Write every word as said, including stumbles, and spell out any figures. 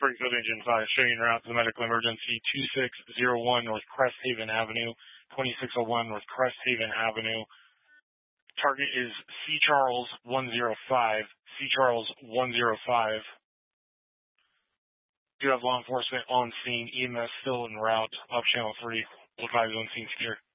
Springfield Engine five, showing route to the medical emergency two six zero one North Cresthaven Avenue, twenty-six oh one North Cresthaven Avenue. Target is C. Charles one oh five, C. Charles one oh five. Do have law enforcement on scene, E M S still en route, up channel three, look eyes on scene secure.